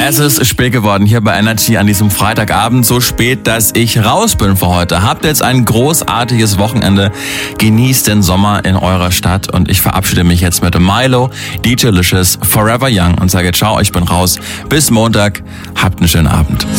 Es ist spät geworden hier bei Energy an diesem Freitagabend. So spät, dass ich raus bin für heute. Habt jetzt ein großartiges Wochenende. Genießt den Sommer in eurer Stadt. Und ich verabschiede mich jetzt mit Milo, DJ Licious, Forever Young und sage ciao, ich bin raus. Bis Montag. Habt einen schönen Abend.